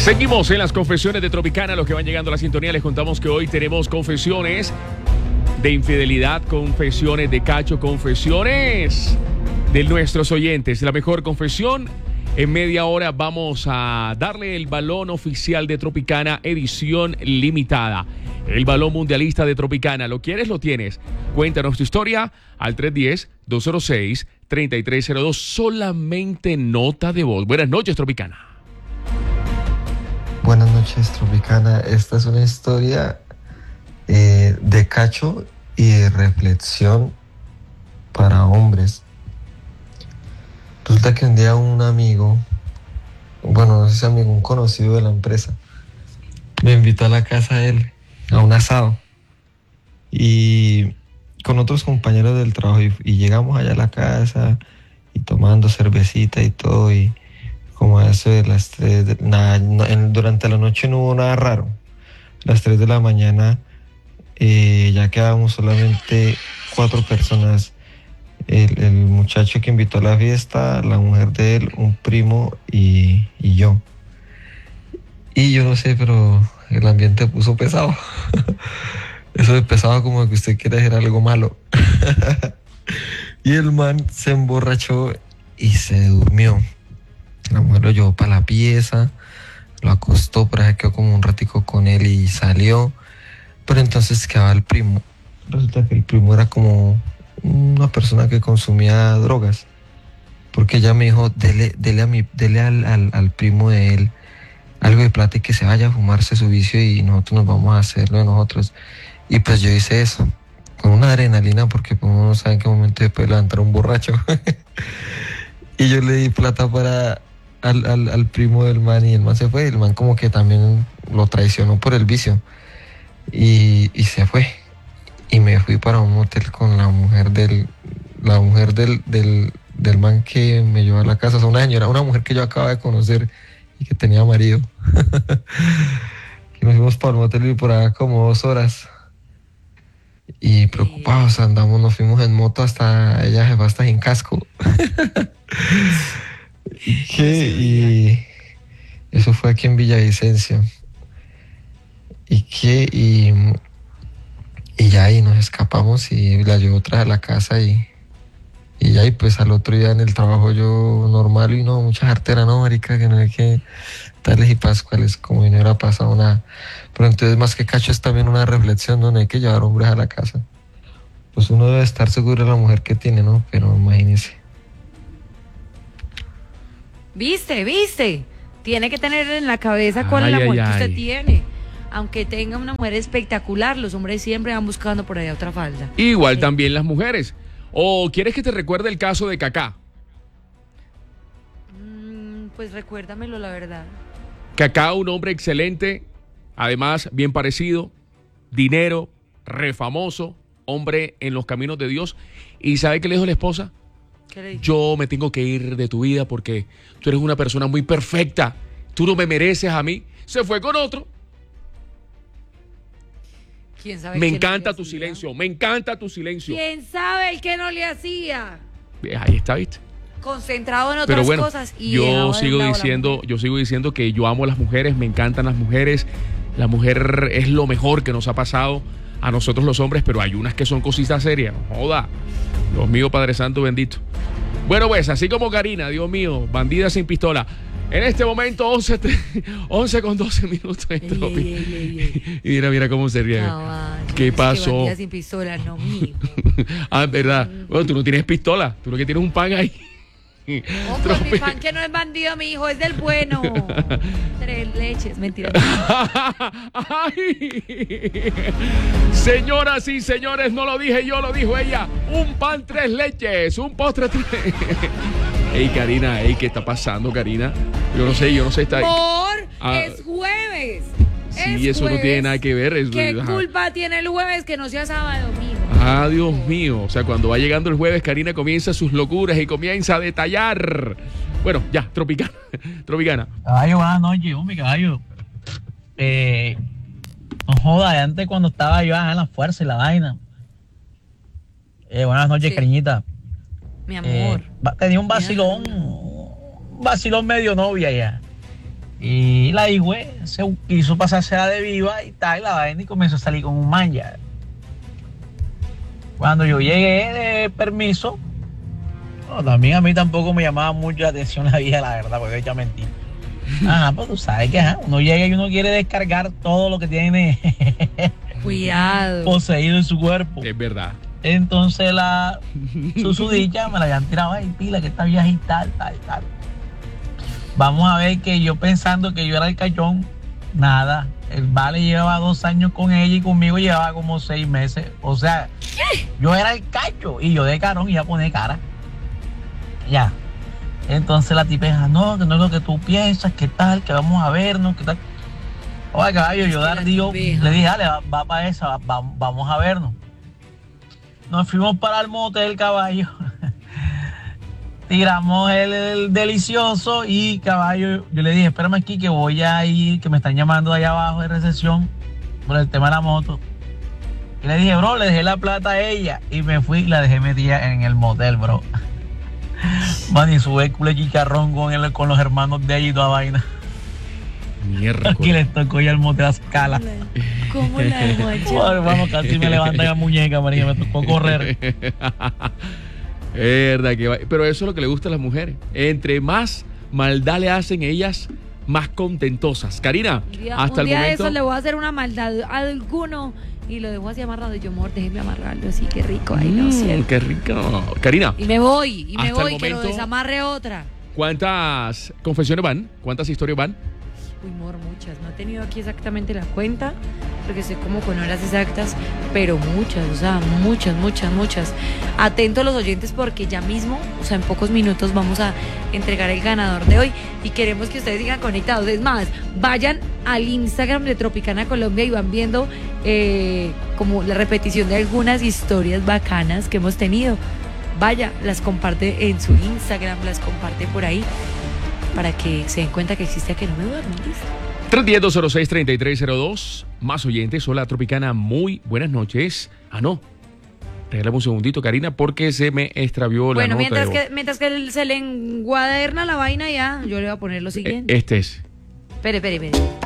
Seguimos en las confesiones de Tropicana. Los que van llegando a la sintonía, les contamos que hoy tenemos confesiones de infidelidad, confesiones de cacho, confesiones de nuestros oyentes. La mejor confesión. En media hora vamos a darle el balón oficial de Tropicana, edición limitada. El balón mundialista de Tropicana. ¿Lo quieres? Lo tienes. Cuéntanos tu historia al 310-206-3302. Solamente nota de voz. Buenas noches, Tropicana. Buenas noches, Tropicana. Esta es una historia de cacho y de reflexión para hombres. Resulta que un día un amigo, bueno, no sé si amigo, un conocido de la empresa, me invitó a la casa de él, a un asado, y con otros compañeros del trabajo, y llegamos allá a la casa, y tomando cervecita y todo, y como a eso de las 3, durante la noche no hubo nada raro. A las 3 de la mañana ya quedábamos solamente 4 personas. El muchacho que invitó a la fiesta, la mujer de él, un primo y yo. Y yo no sé, pero el ambiente puso pesado. Eso de pesado como que usted quiere hacer algo malo. Y el man se emborrachó y se durmió. La mujer lo llevó para la pieza, lo acostó, pero se quedó como un ratico con él y salió. Pero entonces quedaba el primo. Resulta que el primo era como una persona que consumía drogas, porque ella me dijo, dele al primo de él algo de plata y que se vaya a fumarse su vicio y nosotros nos vamos a hacerlo de nosotros. Y pues yo hice eso, con una adrenalina, porque pues uno no sabe en qué momento se puede levantar un borracho. Y yo le di plata al primo del man, y el man se fue, y el man como que también lo traicionó por el vicio, y se fue. Y me fui para un motel con la mujer del man que me llevó a la casa. O sea, una mujer que yo acababa de conocer y que tenía marido. Que nos fuimos para el motel y por allá como 2 horas. Y preocupados nos fuimos en moto hasta, ella se fue hasta sin casco. Y eso fue aquí en Villavicencio. Y ya ahí nos escapamos y la llevo otra vez a la casa y ya, y pues al otro día en el trabajo yo normal, y no, mucha jartera, no, marica, que no hay que tales y pascuales, como si no hubiera pasado nada. Pero entonces, más que cacho, es también una reflexión, ¿no? No hay que llevar hombres a la casa. Pues uno debe estar seguro de la mujer que tiene, ¿no? Pero imagínese. ¿Viste? Tiene que tener en la cabeza cuál es la mujer que usted tiene. Aunque tenga una mujer espectacular, los hombres siempre van buscando por allá otra falda. Igual también las mujeres. ¿O quieres que te recuerde el caso de Kaká? Pues recuérdamelo, la verdad. Kaká, un hombre excelente, además bien parecido, dinero, refamoso, hombre en los caminos de Dios. ¿Y sabe qué le dijo la esposa? ¿Qué le dijo? Yo me tengo que ir de tu vida porque tú eres una persona muy perfecta. Tú no me mereces a mí. Se fue con otro. ¿Quién sabe me encanta tu silencio, me encanta tu silencio. ¿Quién sabe el que no le hacía? Ahí está, ¿viste? Concentrado en otras cosas. Y yo sigo diciendo que yo amo a las mujeres, me encantan las mujeres. La mujer es lo mejor que nos ha pasado a nosotros los hombres, pero hay unas que son cositas serias. No joda. Dios mío, Padre Santo bendito. Bueno, pues, así como Karina, Dios mío, bandida sin pistola. En este momento, 11 con 12 minutos. Y mira cómo se ríe. ¿Qué pasó? Bandida sin pistola, no, mío. ¿Verdad? Bueno, tú no tienes pistola, tú lo que tienes un pan ahí. Mi pan que no es bandido, mi hijo, es del bueno. 3 leches, mentira. Ay. Señoras y señores, no lo dije yo, lo dijo ella. Un pan 3 leches, un postre 3. Ey, Karina, ¿qué está pasando, Karina? Yo no sé, está ahí. Es jueves. Sí, eso jueves. No tiene nada que ver. ¿Qué culpa tiene el jueves que no sea sábado, mijo? Dios mío. O sea, cuando va llegando el jueves, Karina comienza sus locuras y comienza a detallar. Bueno, ya, Tropicana. Caballo, buenas noches, hombre, caballo. No joda, antes cuando estaba yo en la fuerza y la vaina. Buenas noches, sí. Cariñita. Mi amor. Tenía un vacilón medio novia ya. Y la higüe se quiso pasarse la de viva y tal, la vaina, y comenzó a salir con un man ya. Cuando yo llegué de permiso, también a mí tampoco me llamaba mucho la atención la vieja, la verdad, porque he hecho mentir. Pues tú sabes que uno llega y uno quiere descargar todo lo que tiene cuidado poseído en su cuerpo. Es verdad. Entonces la susudilla me la habían tirado ahí, pila, que esta vieja y tal. Vamos a ver que yo pensando que yo era el cachón, nada. El vale llevaba 2 años con ella y conmigo llevaba como 6 meses. O sea, yo era el cacho y yo de carón iba a poner cara. Ya. Entonces la tipeja, no, que no es lo que tú piensas, que tal, que vamos a vernos, que tal. Oye, caballo, yo le dije, dale, va para esa, vamos a vernos. Nos fuimos para el motel, caballo. Tiramos el delicioso y, caballo, yo le dije, espérame aquí que voy a ir, que me están llamando allá abajo de recepción por el tema de la moto. Y le dije, bro, le dejé la plata a ella y me fui y la dejé metida en el motel, bro. Man, y sube el culo chicharrón con los hermanos de allí y toda vaina. Mierda. Aquí les tocó ya el motel a escala. ¿Cómo la guacha? Vamos, casi me levantan la muñeca, María, me tocó correr. Verdad que va. Pero eso es lo que le gusta a las mujeres. Entre más maldad le hacen ellas, más contentosas. Karina, hasta el momento. De eso le voy a hacer una maldad a alguno y lo dejo así amarrado. Yo, amor, déjeme amarrarlo así, qué rico. Ay, no sé. Qué rico. Karina. Y me voy, que momento, lo desamarre otra. ¿Cuántas confesiones van? ¿Cuántas historias van? Uy, amor, muchas. No he tenido aquí exactamente la cuenta, porque estoy como con horas exactas, pero muchas, o sea, muchas. Atentos los oyentes porque ya mismo, o sea, en pocos minutos vamos a entregar el ganador de hoy y queremos que ustedes sigan conectados. Es más, vayan al Instagram de Tropicana Colombia y van viendo como la repetición de algunas historias bacanas que hemos tenido. Vaya, las comparte en su Instagram, las comparte por ahí, para que se den cuenta que existe a que no me duermo. 310-206-3302. Más oyentes. Hola, Tropicana. Muy buenas noches. No. Regálame un segundito, Karina, porque se me extravió la nota. Bueno, mientras que se le encuaderna la vaina ya, yo le voy a poner lo siguiente. Este es. Espere.